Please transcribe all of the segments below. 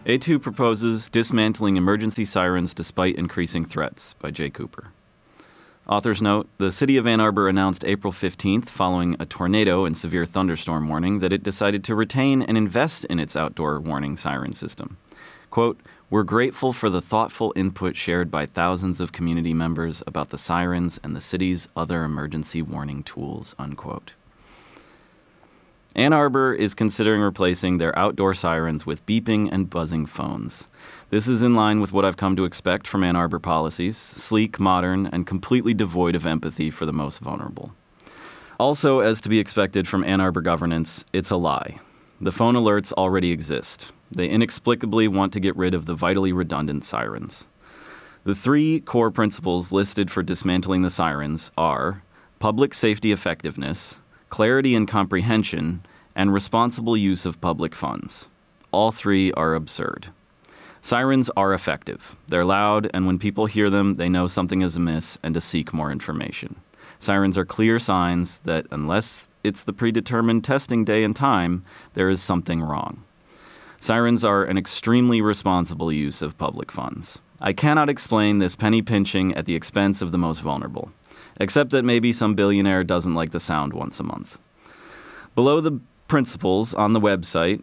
A2 proposes Dismantling Emergency Sirens Despite Increasing Threats by Jay Cooper. Author's note, the city of Ann Arbor announced April 15th, following a tornado and severe thunderstorm warning, that it decided to retain and invest in its outdoor warning siren system. Quote, "We're grateful for the thoughtful input shared by thousands of community members about the sirens and the city's other emergency warning tools," unquote. Ann Arbor is considering replacing their outdoor sirens with beeping and buzzing phones. This is in line with what I've come to expect from Ann Arbor policies, sleek, modern, and completely devoid of empathy for the most vulnerable. Also, as to be expected from Ann Arbor governance, it's a lie. The phone alerts already exist. They inexplicably want to get rid of the vitally redundant sirens. The three core principles listed for dismantling the sirens are public safety effectiveness, clarity and comprehension, and responsible use of public funds. All three are absurd. Sirens are effective. They're loud, and when people hear them, they know something is amiss and to seek more information. Sirens are clear signs that unless it's the predetermined testing day and time, there is something wrong. Sirens are an extremely responsible use of public funds. I cannot explain this penny pinching at the expense of the most vulnerable, except that maybe some billionaire doesn't like the sound once a month. Below the principles on the website,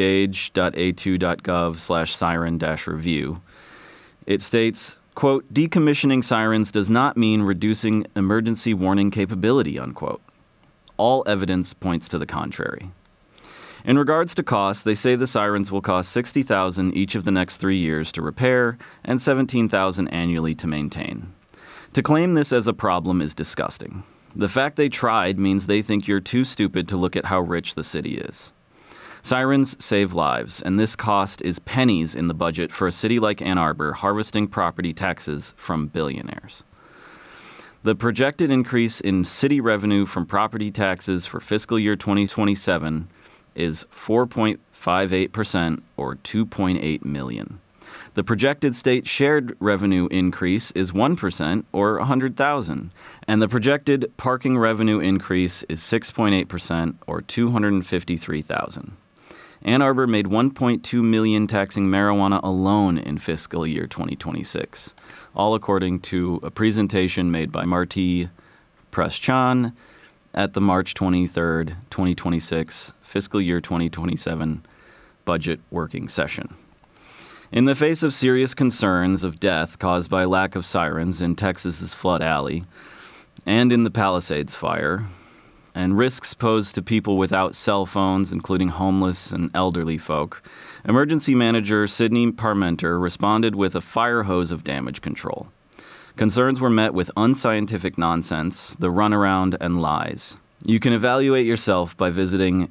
engage.a2.gov/siren-review, it states, quote, "Decommissioning sirens does not mean reducing emergency warning capability," unquote. All evidence points to the contrary. In regards to costs, they say the sirens will cost $60,000 each of the next 3 years to repair and $17,000 annually to maintain. To claim this as a problem is disgusting. The fact they tried means they think you're too stupid to look at how rich the city is. Sirens save lives, and this cost is pennies in the budget for a city like Ann Arbor harvesting property taxes from billionaires. The projected increase in city revenue from property taxes for fiscal year 2027 is 4.58%, or $2.8 million. The projected state shared revenue increase is 1%, or $100,000, and the projected parking revenue increase is 6.8%, or $253,000. Ann Arbor made $1.2 million taxing marijuana alone in fiscal year 2026, all according to a presentation made by Marty Prashchan at the March 23rd, 2026 fiscal year 2027 budget working session. In the face of serious concerns of death caused by lack of sirens in Texas's Flood Alley and in the Palisades fire, and risks posed to people without cell phones, including homeless and elderly folk, Emergency Manager Sidney Parmenter responded with a fire hose of damage control. Concerns were met with unscientific nonsense, the runaround, and lies. You can evaluate yourself by visiting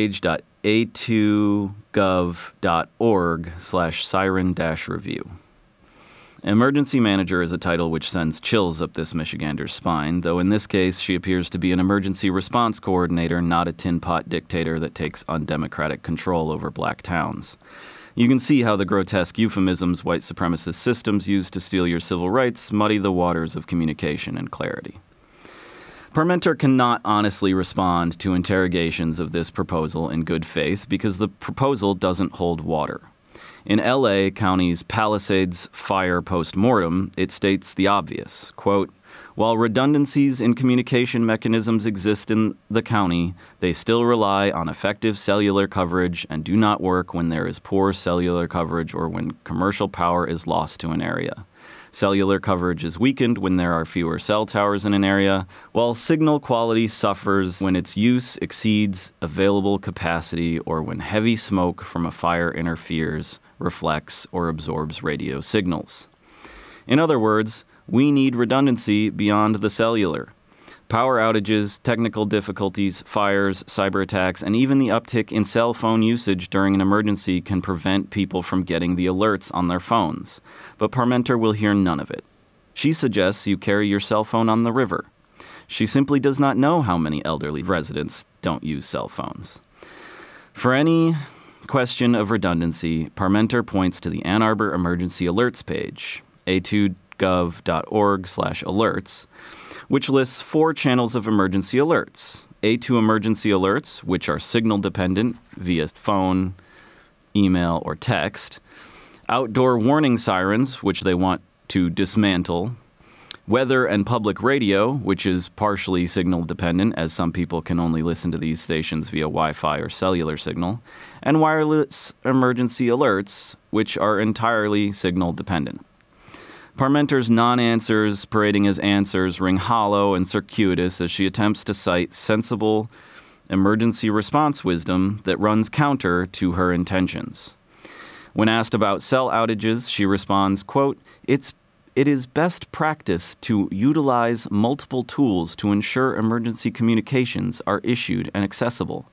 engage.a2gov.org/siren-review. Emergency Manager is a title which sends chills up this Michigander's spine, though in this case she appears to be an emergency response coordinator, not a tin pot dictator that takes undemocratic control over black towns. You can see how the grotesque euphemisms white supremacist systems use to steal your civil rights muddy the waters of communication and clarity. Parmenter cannot honestly respond to interrogations of this proposal in good faith because the proposal doesn't hold water. In L.A. County's Palisades fire post-mortem, it states the obvious, quote, "While redundancies in communication mechanisms exist in the county, they still rely on effective cellular coverage and do not work when there is poor cellular coverage or when commercial power is lost to an area. Cellular coverage is weakened when there are fewer cell towers in an area, while signal quality suffers when its use exceeds available capacity or when heavy smoke from a fire interferes, reflects, or absorbs radio signals. In other words, we need redundancy beyond the cellular. Power outages, technical difficulties, fires, cyber attacks, and even the uptick in cell phone usage during an emergency can prevent people from getting the alerts on their phones. But Parmenter will hear none of it. She suggests you carry your cell phone on the river. She simply does not know how many elderly residents don't use cell phones. For any question of redundancy, Parmenter points to the Ann Arbor Emergency Alerts page, a2gov.org/alerts, which lists 4 channels of emergency alerts. A2 emergency alerts, which are signal dependent via phone, email, or text, outdoor warning sirens, which they want to dismantle, weather and public radio, which is partially signal dependent, as some people can only listen to these stations via Wi-Fi or cellular signal, and wireless emergency alerts, which are entirely signal dependent. Parmenter's non-answers, parading as answers, ring hollow and circuitous as she attempts to cite sensible emergency response wisdom that runs counter to her intentions. When asked about cell outages, she responds, quote, It is best practice to utilize multiple tools to ensure emergency communications are issued and accessible.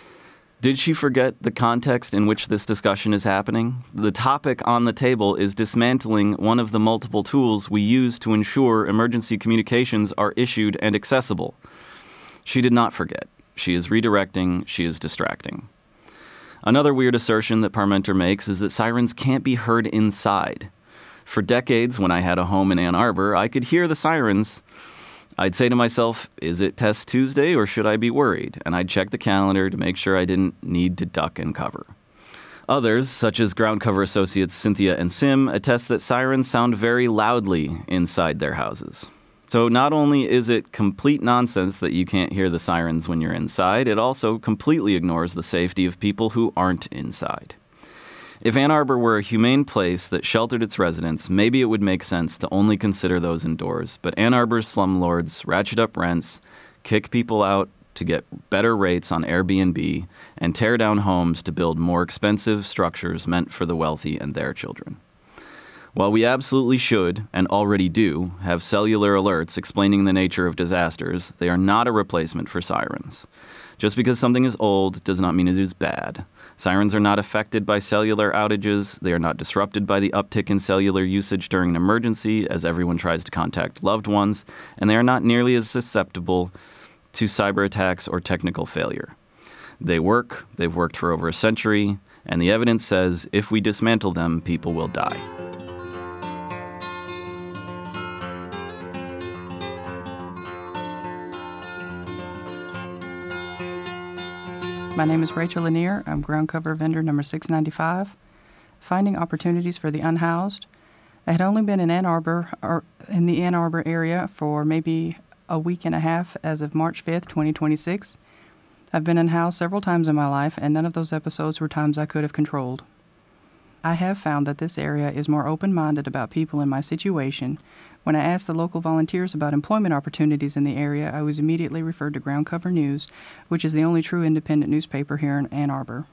Did she forget the context in which this discussion is happening? The topic on the table is dismantling one of the multiple tools we use to ensure emergency communications are issued and accessible. She did not forget. She is redirecting. She is distracting. Another weird assertion that Parmenter makes is that sirens can't be heard inside. For decades, when I had a home in Ann Arbor, I could hear the sirens. I'd say to myself, is it Test Tuesday or should I be worried? And I'd check the calendar to make sure I didn't need to duck and cover. Others, such as ground cover associates Cynthia and Sim, attest that sirens sound very loudly inside their houses. So not only is it complete nonsense that you can't hear the sirens when you're inside, it also completely ignores the safety of people who aren't inside. If Ann Arbor were a humane place that sheltered its residents, maybe it would make sense to only consider those indoors. But Ann Arbor's slumlords ratchet up rents, kick people out to get better rates on Airbnb, and tear down homes to build more expensive structures meant for the wealthy and their children. While we absolutely should, and already do, have cellular alerts explaining the nature of disasters, they are not a replacement for sirens. Just because something is old does not mean it is bad. Sirens are not affected by cellular outages. They are not disrupted by the uptick in cellular usage during an emergency as everyone tries to contact loved ones, and they are not nearly as susceptible to cyber attacks or technical failure. They work, they've worked for over a century, and the evidence says if we dismantle them, people will die. My name is Rachel Lanier. I'm ground cover vendor number 695, finding opportunities for the unhoused. I had only been in Ann Arbor, or in the Ann Arbor area, for maybe a week and a half as of March 5th, 2026. I've been unhoused several times in my life, and none of those episodes were times I could have controlled. I have found that this area is more open-minded about people in my situation. When I asked the local volunteers about employment opportunities in the area, I was immediately referred to Ground Cover News, which is the only true independent newspaper here in Ann Arbor.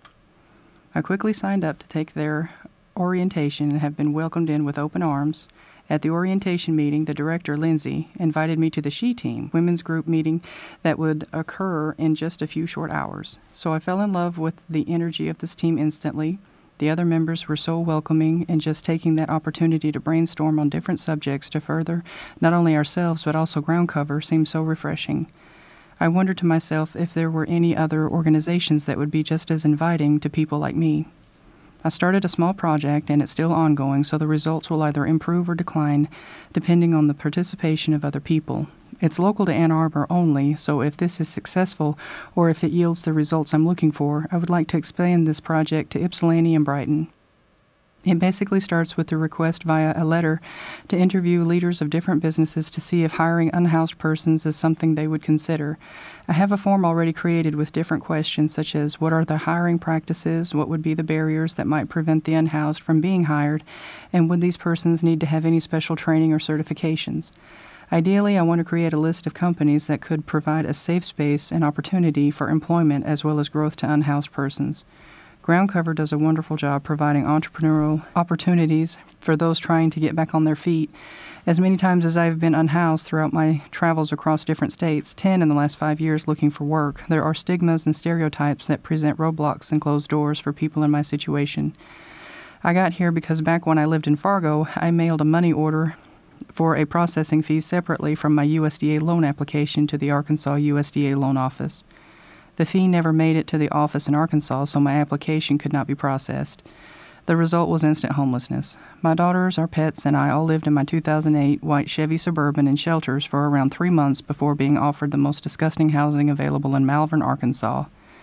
I quickly signed up to take their orientation and have been welcomed in with open arms. At the orientation meeting, the director, Lindsay, invited me to the She Team, women's group meeting that would occur in just a few short hours. So I fell in love with the energy of this team instantly. The other members were so welcoming, and just taking that opportunity to brainstorm on different subjects to further not only ourselves but also ground cover seemed so refreshing. I wondered to myself if there were any other organizations that would be just as inviting to people like me. I started a small project, and it's still ongoing, so the results will either improve or decline depending on the participation of other people. It's local to Ann Arbor only, so if this is successful or if it yields the results I'm looking for, I would like to expand this project to Ypsilanti and Brighton. It basically starts with a request via a letter to interview leaders of different businesses to see if hiring unhoused persons is something they would consider. I have a form already created with different questions such as what are the hiring practices, what would be the barriers that might prevent the unhoused from being hired, and would these persons need to have any special training or certifications. Ideally, I want to create a list of companies that could provide a safe space and opportunity for employment as well as growth to unhoused persons. Ground Cover does a wonderful job providing entrepreneurial opportunities for those trying to get back on their feet. As many times as I've been unhoused throughout my travels across different states, 10 in the last 5 years looking for work, there are stigmas and stereotypes that present roadblocks and closed doors for people in my situation. I got here because back when I lived in Fargo, I mailed a money order for a processing fee separately from my USDA loan application to the Arkansas USDA loan office. The fee never made it to the office in Arkansas, so my application could not be processed. The result was instant homelessness. My daughters, our pets, and I all lived in my 2008 white Chevy Suburban in shelters for around 3 months before being offered the most disgusting housing available in Malvern, Arkansas.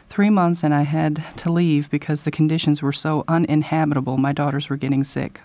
3 months and I had to leave because the conditions were so uninhabitable my daughters were getting sick.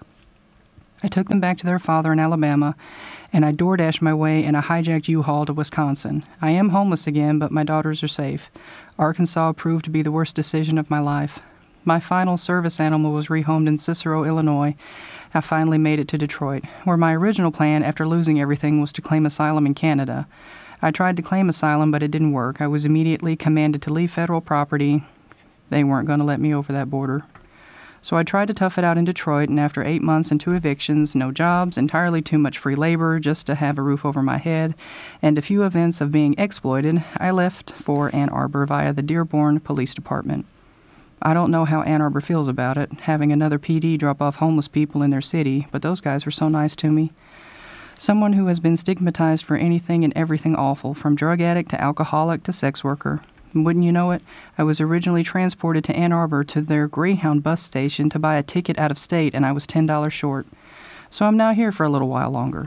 I took them back to their father in Alabama, and I DoorDashed my way in a hijacked U-Haul to Wisconsin. I am homeless again, but my daughters are safe. Arkansas proved to be the worst decision of my life. My final service animal was rehomed in Cicero, Illinois. I finally made it to Detroit, where my original plan after losing everything was to claim asylum in Canada. I tried to claim asylum, but it didn't work. I was immediately commanded to leave federal property. They weren't going to let me over that border. So I tried to tough it out in Detroit, and after 8 months and 2 evictions, no jobs, entirely too much free labor just to have a roof over my head, and a few events of being exploited, I left for Ann Arbor via the Dearborn Police Department. I don't know how Ann Arbor feels about it, having another PD drop off homeless people in their city, but those guys were so nice to me. Someone who has been stigmatized for anything and everything awful, from drug addict to alcoholic to sex worker. Wouldn't you know it, I was originally transported to Ann Arbor to their Greyhound bus station to buy a ticket out of state, and I was $10 short. So I'm now here for a little while longer.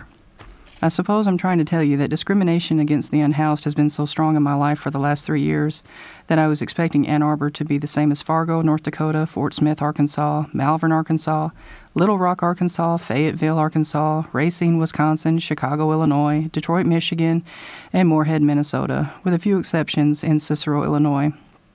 I suppose I'm trying to tell you that discrimination against the unhoused has been so strong in my life for the last 3 years that I was expecting Ann Arbor to be the same as Fargo, North Dakota, Fort Smith, Arkansas, Malvern, Arkansas, Little Rock, Arkansas, Fayetteville, Arkansas, Racine, Wisconsin, Chicago, Illinois, Detroit, Michigan, and Moorhead, Minnesota, with a few exceptions in Cicero, Illinois.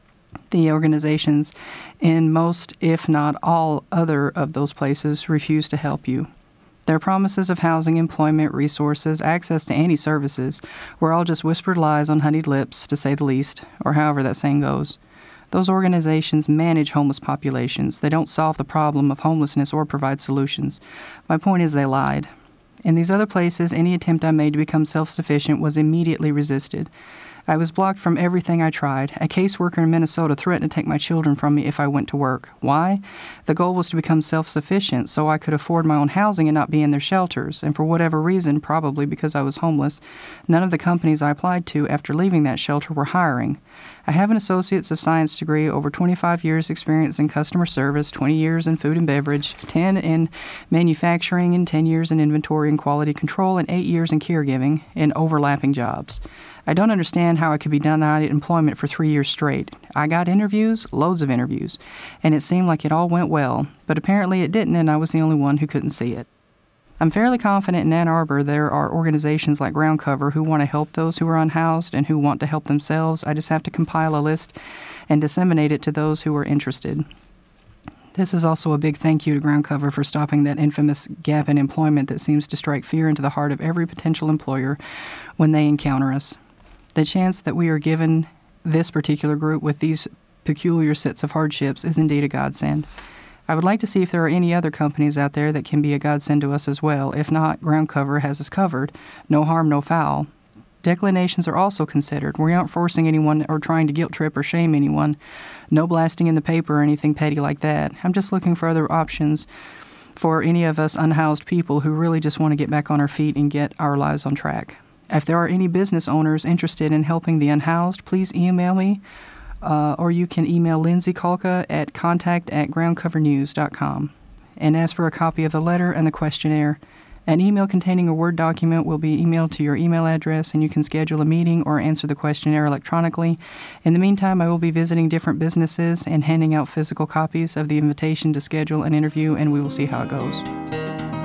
The organizations in most, if not all, other of those places refuse to help you. Their promises of housing, employment, resources, access to any services were all just whispered lies on honeyed lips, to say the least, or however that saying goes. Those organizations manage homeless populations. They don't solve the problem of homelessness or provide solutions. My point is they lied. In these other places, any attempt I made to become self-sufficient was immediately resisted. I was blocked from everything I tried. A caseworker in Minnesota threatened to take my children from me if I went to work. Why? The goal was to become self-sufficient so I could afford my own housing and not be in their shelters. And for whatever reason, probably because I was homeless, none of the companies I applied to after leaving that shelter were hiring. I have an Associates of Science degree, over 25 years experience in customer service, 20 years in food and beverage, 10 in manufacturing, and 10 years in inventory and quality control, and 8 years in caregiving in overlapping jobs. I don't understand how I could be denied employment for 3 years straight. I got interviews, loads of interviews, and it seemed like it all went well, but apparently it didn't, and I was the only one who couldn't see it. I'm fairly confident in Ann Arbor there are organizations like Ground Cover who want to help those who are unhoused and who want to help themselves. I just have to compile a list and disseminate it to those who are interested. This is also a big thank you to Ground Cover for stopping that infamous gap in employment that seems to strike fear into the heart of every potential employer when they encounter us. The chance that we are given this particular group with these peculiar sets of hardships is indeed a godsend. I would like to see if there are any other companies out there that can be a godsend to us as well. If not, Ground Cover has us covered. No harm, no foul. Declinations are also considered. We aren't forcing anyone or trying to guilt trip or shame anyone. No blasting in the paper or anything petty like that. I'm just looking for other options for any of us unhoused people who really just want to get back on our feet and get our lives on track. If there are any business owners interested in helping the unhoused, please email me, or you can email Lindsay Kalka at contact@groundcovernews.com and ask for a copy of the letter and the questionnaire. An email containing a Word document will be emailed to your email address, and you can schedule a meeting or answer the questionnaire electronically. In the meantime, I will be visiting different businesses and handing out physical copies of the invitation to schedule an interview, and we will see how it goes.